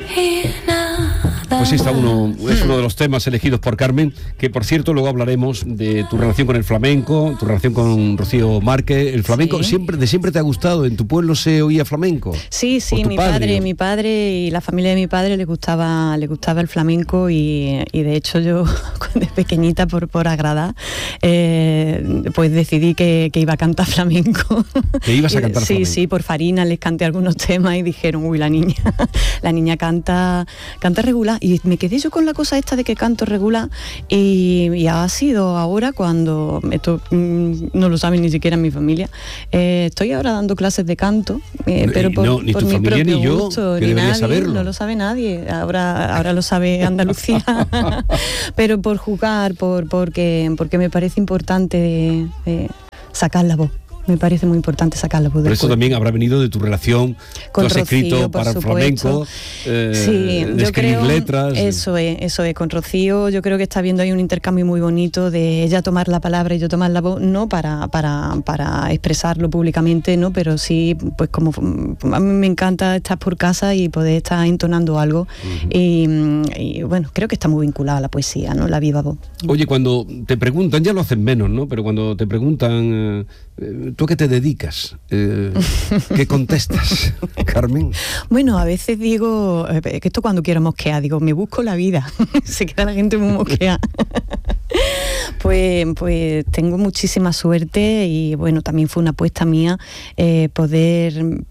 Pues sí, es uno de los temas elegidos por Carmen, que por cierto luego hablaremos de tu relación con el flamenco, tu relación con Rocío Márquez. El flamenco siempre te ha gustado. ¿En tu pueblo se oía flamenco? Sí, mi padre y la familia de mi padre le gustaba el flamenco y de hecho yo cuando pequeñita por agradar pues decidí que iba a cantar flamenco. ¿Que ibas a cantar flamenco? Sí, por Farina les canté algunos temas y dijeron, uy, la niña canta regular. Y me quedé yo con la cosa esta de que canto regular y ha sido ahora cuando, esto no lo saben ni siquiera en mi familia, estoy ahora dando clases de canto, pero por ni tu mi familia propio ni yo, gusto, que ni debería nadie, saberlo. no lo sabe nadie, ahora lo sabe Andalucía, pero por jugar, porque me parece importante sacar la voz. Me parece muy importante sacar la voz. Pero eso también habrá venido de tu relación con tú has Rocío, escrito para el flamenco, sí, de yo escribir creo, letras. Eso es, con Rocío yo creo que está habiendo ahí un intercambio muy bonito de ella tomar la palabra y yo tomar la voz, no para expresarlo públicamente, no, pero sí, pues como a mí me encanta estar por casa y poder estar entonando algo. Y bueno, creo que está muy vinculada a la poesía, ¿no? La viva voz. Oye, cuando te preguntan, ya lo hacen menos, ¿no? Pero cuando te preguntan, ¿tú a qué te dedicas? ¿Qué contestas, Carmen? Bueno, a veces digo, que esto cuando quiero mosquear, digo, me busco la vida. Se queda la gente muy mosqueada. Pues tengo muchísima suerte y bueno, también fue una apuesta mía poder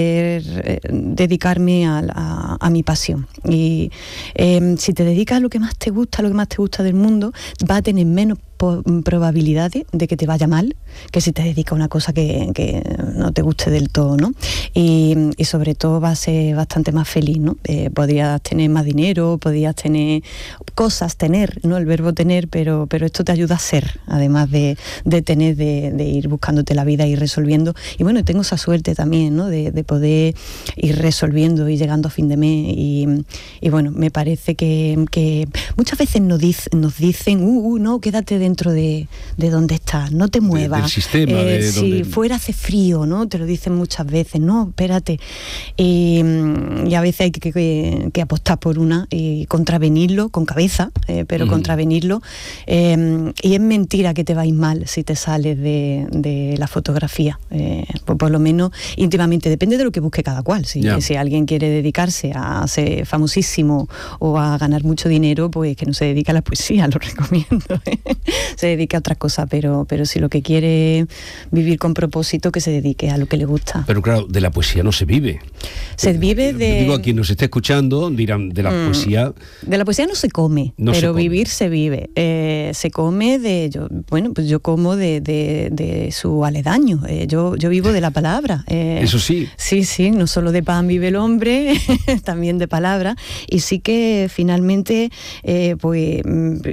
dedicarme a mi pasión. Y si te dedicas a lo que más te gusta, del mundo, va a tener menos probabilidades de que te vaya mal que si te dedicas a una cosa que no te guste del todo, ¿no? Y sobre todo vas a ser bastante más feliz, ¿no? Podrías tener más dinero, podrías tener cosas, ¿no? El verbo tener, pero esto te ayuda a ser, además de tener, de ir buscándote la vida y resolviendo. Y bueno, tengo esa suerte también, ¿no? De poder ir resolviendo y llegando a fin de mes. Y bueno, me parece que muchas veces nos dicen, no, quédate dentro de donde estás, no te muevas. Del sistema. Si fuera hace frío, ¿no? Te lo dicen muchas veces, no, espérate. Y a veces hay que apostar por una y contravenirlo con cabeza, pero contravenirlo. Y es mentira que te vais mal si te sales de la fotografía. Por lo menos íntimamente, depende de lo que busque cada cual. Si alguien quiere dedicarse a ser famosísimo o a ganar mucho dinero, pues que no se dedique a la poesía, lo recomiendo. Se dedique a otra cosa, pero si lo que quiere vivir con propósito, que se dedique a lo que le gusta. Pero claro, de la poesía no se vive. Se vive de... Digo, a quien nos esté escuchando dirán, de la poesía... De la poesía no se come, pero vivir se vive. Se come yo como de su aledaño. Yo vivo de la palabra. Eso sí. Sí, no solo de pan vive el hombre, también de palabra. Y sí que finalmente, pues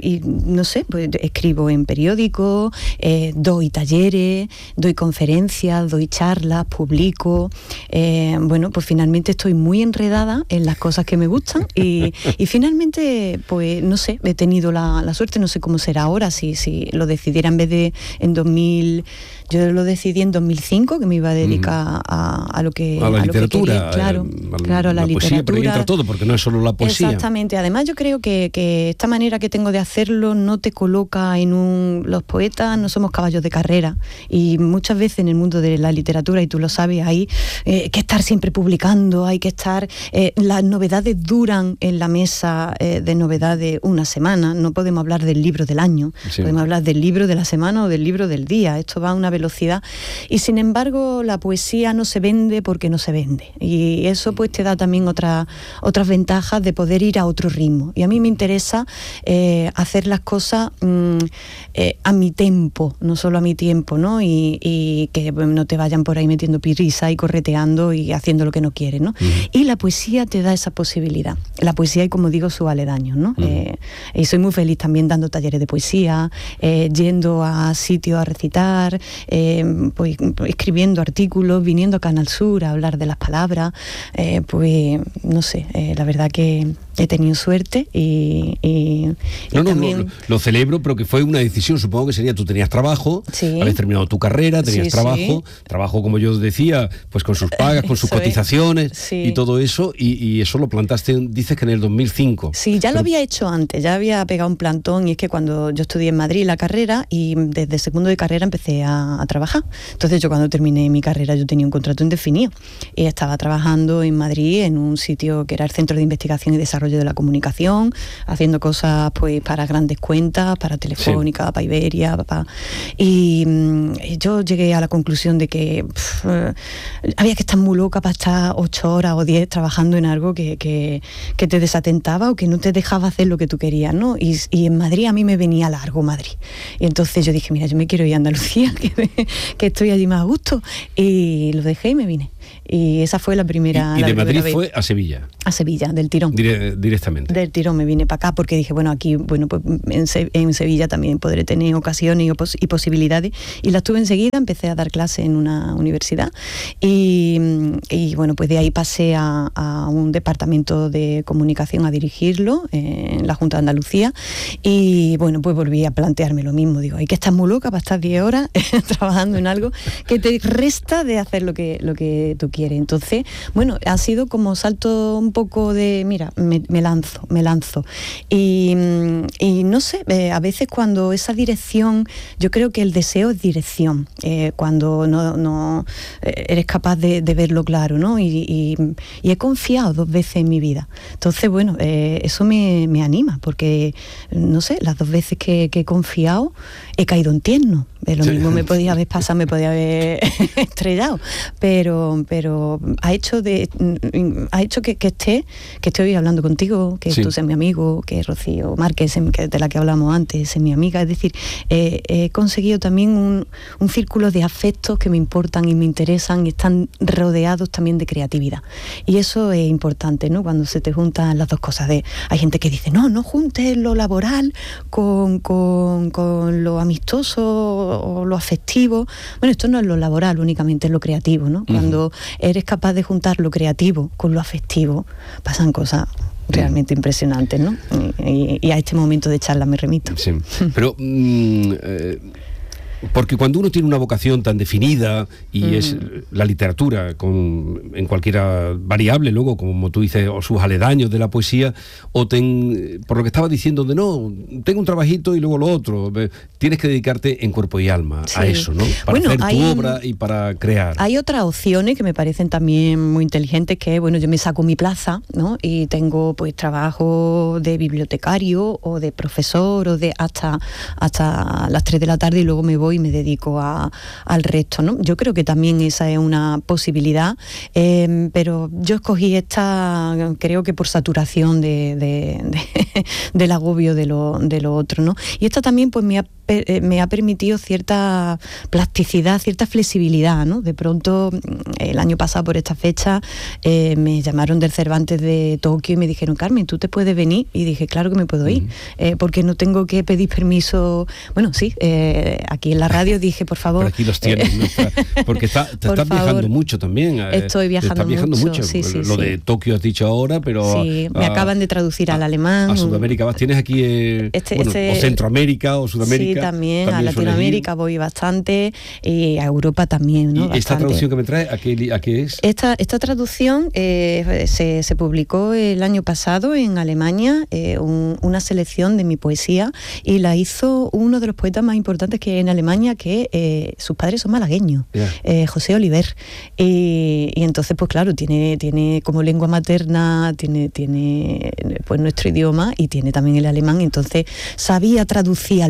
escribo en periódicos, doy talleres, doy conferencias, doy charlas, publico. Pues finalmente estoy muy enredada en las cosas que me gustan y finalmente, pues no sé, he tenido la suerte, no sé cómo será ahora, si lo decidiera en vez de en 2000... Yo lo decidí en 2005, que me iba a dedicar a lo que... A la literatura. Lo que quería. Claro, a la literatura. Poesía, pero ahí entra todo, porque no es solo la poesía. Exactamente. Además, yo creo que esta manera que tengo de hacerlo no te coloca en los poetas no somos caballos de carrera. Y muchas veces en el mundo de la literatura, y tú lo sabes, hay que estar siempre publicando, hay que estar... las novedades duran en la mesa de novedades una semana. No podemos hablar del libro del año. Sí. Podemos hablar del libro de la semana o del libro del día. Esto va a una velocidad. Y sin embargo la poesía no se vende porque no se vende, y eso pues te da también otras ventajas de poder ir a otro ritmo. Y a mí me interesa hacer las cosas a mi tempo, no solo a mi tiempo, ¿no? Y que no te vayan por ahí metiendo prisa y correteando y haciendo lo que no quieres, ¿no? Y la poesía te da esa posibilidad. La poesía, y como digo, sus aledaños, ¿no? Y soy muy feliz también dando talleres talleres de poesía, yendo a sitios a recitar, pues escribiendo artículos, viniendo a Canal Sur a hablar de las palabras, pues no sé, la verdad que he tenido suerte y también... lo celebro, pero que fue una decisión, supongo que sería, tú tenías trabajo, habías terminado tu carrera, tenías trabajo como yo decía, pues con sus pagas, con sus cotizaciones y todo eso, y eso lo plantaste, dices que en el 2005. Sí, ya lo había hecho antes, ya había pegado un plantón, y es que cuando yo estudié en Madrid la carrera, y desde segundo de carrera empecé a trabajar. Entonces yo cuando terminé mi carrera yo tenía un contrato indefinido y estaba trabajando en Madrid en un sitio que era el Centro de Investigación y Desarrollo de la Comunicación, haciendo cosas pues para grandes cuentas, para Telefónica, para Iberia, y yo llegué a la conclusión de que había que estar muy loca para estar 8 horas o 10 trabajando en algo que te desatentaba o que no te dejaba hacer lo que tú querías, ¿no? Y en Madrid a mí me venía largo Madrid. Y entonces yo dije, mira, yo me quiero ir a Andalucía, que estoy allí más a gusto. Y lo dejé y me vine. Y esa fue la primera... ¿Y de Madrid vez. Fue a Sevilla? A Sevilla, del tirón. Directamente. Del tirón me vine para acá porque dije, bueno, aquí, bueno, pues en Sevilla también podré tener ocasiones y posibilidades. Y las tuve enseguida, empecé a dar clases en una universidad y bueno, pues de ahí pasé a un departamento de comunicación a dirigirlo en la Junta de Andalucía y bueno, pues volví a plantearme lo mismo. Digo, hay que estar muy loca para estar 10 horas trabajando en algo que te resta de hacer lo que tú quieres. Entonces, bueno, ha sido como salto un poco de, mira, me lanzo. Y no sé, a veces cuando esa dirección, yo creo que el deseo es dirección, cuando no eres capaz de verlo claro, ¿no? Y he confiado 2 veces en mi vida. Entonces, bueno, eso me anima, porque, no sé, las 2 veces que he confiado, he caído en tierno. Lo mismo me podía haber pasado, me podía haber estrellado, pero ha hecho que esté hoy hablando contigo, que tú seas mi amigo, que Rocío Márquez, de la que hablamos antes, es mi amiga. Es decir, he conseguido también un círculo de afectos que me importan y me interesan y están rodeados también de creatividad. Y eso es importante, ¿no? Cuando se te juntan las dos cosas. Hay gente que dice, no juntes lo laboral con lo amistoso o lo afectivo. Bueno, esto no es lo laboral únicamente, es lo creativo, ¿no? Cuando eres capaz de juntar lo creativo con lo afectivo, pasan cosas realmente impresionantes, ¿no? Y a este momento de charla me remito. Sí, pero... porque cuando uno tiene una vocación tan definida y es la literatura en cualquiera variable, luego, como tú dices, o sus aledaños de la poesía, por lo que estaba diciendo tengo un trabajito y luego lo otro, tienes que dedicarte en cuerpo y alma a eso, ¿no? Para hacer tu obra y para crear. Hay otras opciones que me parecen también muy inteligentes, que bueno, yo me saco mi plaza, ¿no? Y tengo pues trabajo de bibliotecario o de profesor o de hasta las 3 de la tarde y luego me voy y me dedico al resto, ¿no? Yo creo que también esa es una posibilidad, pero yo escogí esta, creo que por saturación del agobio de lo otro, ¿no? Y esta también pues me ha permitido cierta plasticidad, cierta flexibilidad, ¿no? De pronto, el año pasado por esta fecha, me llamaron del Cervantes de Tokio y me dijeron, Carmen, ¿tú te puedes venir? Y dije, claro que me puedo ir, porque no tengo que pedir permiso. Bueno, sí, aquí en la radio dije, por favor... Pero aquí los tienes, ¿no? Porque estás viajando mucho también. Estoy viajando mucho. Sí, lo de Tokio has dicho ahora, pero... Sí, me acaban de traducir al alemán. A Sudamérica vas, tienes aquí... o Centroamérica o Sudamérica. Sí, también a Latinoamérica voy bastante y a Europa también, ¿no? ¿Y esta traducción que me trae, a qué es? Esta traducción se publicó el año pasado en Alemania, una selección de mi poesía, y la hizo uno de los poetas más importantes que hay en Alemania, que sus padres son malagueños, José Oliver. Y entonces, pues claro, tiene como lengua materna, tiene pues nuestro idioma y tiene también el alemán, entonces sabía traducir al vero.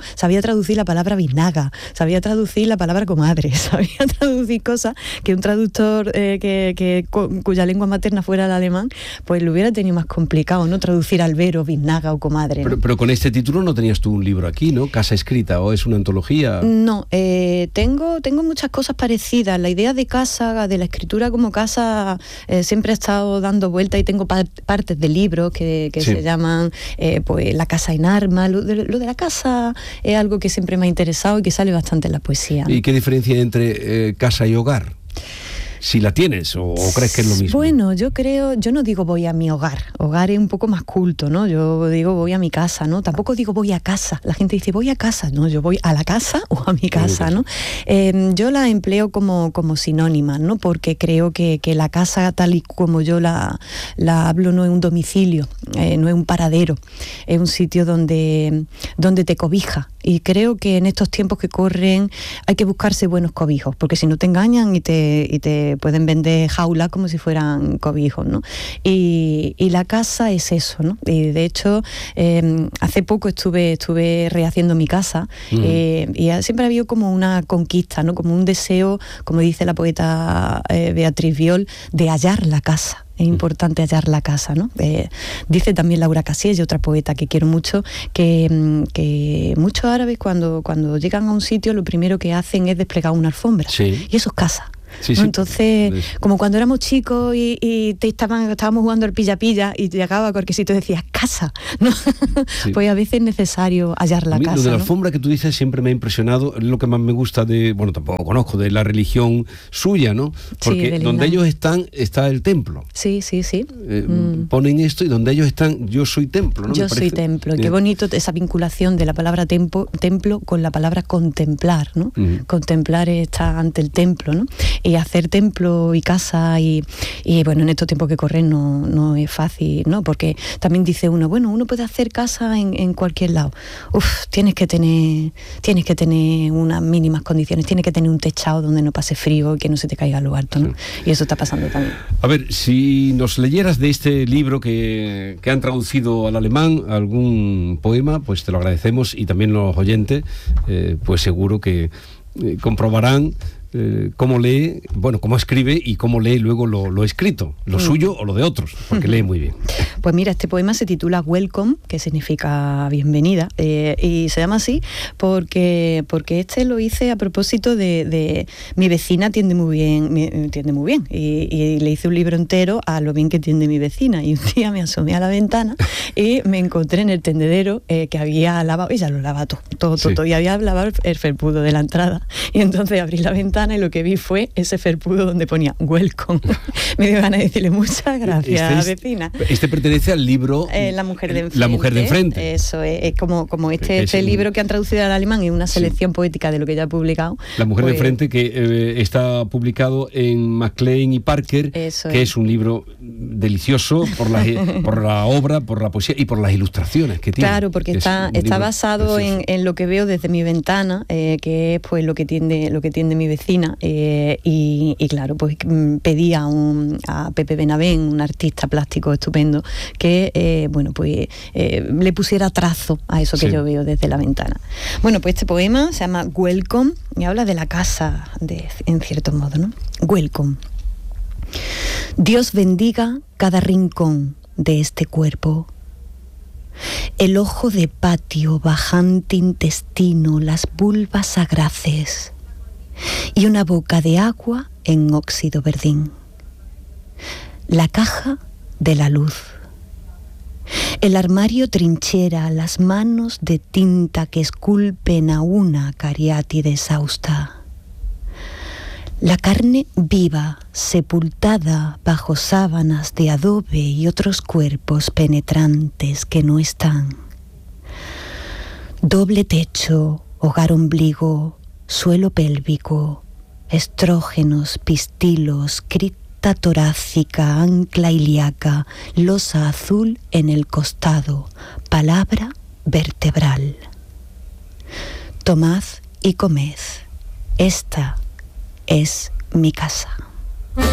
sabía traducir la palabra biznaga, sabía traducir la palabra comadre, sabía traducir cosas que un traductor cuya lengua materna fuera el alemán, pues lo hubiera tenido más complicado, ¿no? Traducir albero, biznaga o comadre, ¿no? Pero con este título no tenías tú un libro aquí, ¿no? Casa escrita, ¿o es una antología? No, tengo muchas cosas parecidas. La idea de casa, de la escritura como casa, siempre ha estado dando vuelta, y tengo partes de libros que se llaman pues La casa en armas. Lo de la casa es algo que siempre me ha interesado y que sale bastante en la poesía, ¿no? ¿Y qué diferencia hay entre casa y hogar? Si la tienes, o crees que es lo mismo. Bueno, yo no digo voy a mi hogar. Hogar es un poco más culto, ¿no? Yo digo voy a mi casa, ¿no? Tampoco digo voy a casa. La gente dice voy a casa, ¿no? Yo voy a la casa o a mi casa, ¿no? Yo la empleo como sinónima, ¿no? Porque creo que la casa, tal y como yo la hablo, no es un domicilio, no es un paradero, es un sitio donde te cobija. Y creo que en estos tiempos que corren hay que buscarse buenos cobijos, porque si no te engañan y te pueden vender jaulas como si fueran cobijos, ¿no? Y la casa es eso, ¿no? Y de hecho, hace poco estuve rehaciendo mi casa, y siempre ha habido como una conquista, ¿no? Como un deseo, como dice la poeta Beatriz Viol, de hallar la casa. Es importante hallar la casa, ¿no? Dice también Laura Cassielle, otra poeta que quiero mucho, que muchos árabes cuando llegan a un sitio lo primero que hacen es desplegar una alfombra. Sí. Y eso es casa. Sí, ¿no? Sí. Entonces, como cuando éramos chicos y estábamos jugando al pilla-pilla y llegaba a cualquier sitio y decías casa, ¿no? Sí. Pues a veces es necesario hallar la casa. Lo de la ¿no? alfombra que tú dices siempre me ha impresionado, es lo que más me gusta tampoco conozco, de la religión suya, ¿no? Porque sí, donde ellos están, está el templo. Sí. Ponen esto y donde ellos están, yo soy templo, ¿no? Yo soy templo. Qué bonito esa vinculación de la palabra templo con la palabra contemplar, ¿no? Contemplar está ante el templo, ¿no? Y hacer templo y casa y bueno, en estos tiempos que corren no es fácil, ¿no? Porque también dice uno puede hacer casa en cualquier lado. Tienes que tener unas mínimas condiciones, tienes que tener un techado donde no pase frío y que no se te caiga lo alto, ¿no? Sí. Y eso está pasando también. A ver, si nos leyeras de este libro que han traducido al alemán algún poema, pues te lo agradecemos, y también los oyentes, pues seguro que comprobarán cómo lee, cómo escribe y cómo lee luego lo escrito, lo suyo o lo de otros, porque lee muy bien. Pues mira, este poema se titula Welcome, que significa bienvenida, y se llama así porque este lo hice a propósito de mi vecina entiende muy bien, y le hice un libro entero a lo bien que entiende mi vecina, y un día me asomé a la ventana y me encontré en el tendedero que había lavado, ella lo lava todo, y había lavado el felpudo de la entrada, y entonces abrí la ventana y lo que vi fue ese felpudo donde ponía welcome. Me dio ganas de decirle muchas gracias, vecina. Este pertenece al libro La mujer de enfrente. La mujer de enfrente. Eso es como este libro que han traducido al alemán es una selección poética de lo que ya he publicado. La mujer de enfrente, que está publicado en Maclean y Parker, que es un libro delicioso por la obra, por la poesía y por las ilustraciones que tiene. Claro, porque está basado en lo que veo desde mi ventana, que es pues lo que tiende mi vecina, y claro, pues pedí a Pepe Benavén, un artista plástico estupendo, que le pusiera trazo a eso que yo veo desde la ventana. Bueno, pues este poema se llama Welcome y habla de la casa, en cierto modo, ¿no? Welcome. Dios bendiga cada rincón de este cuerpo. El ojo de patio, bajante intestino, las vulvas agraces y una boca de agua en óxido verdín. La caja de la luz. El armario trinchera, las manos de tinta que esculpen a una cariátide exhausta. La carne viva, sepultada bajo sábanas de adobe y otros cuerpos penetrantes que no están. Doble techo, hogar ombligo, suelo pélvico, estrógenos, pistilos, cripta torácica, ancla ilíaca, losa azul en el costado, palabra vertebral. Tomad y comed, esta es mi casa.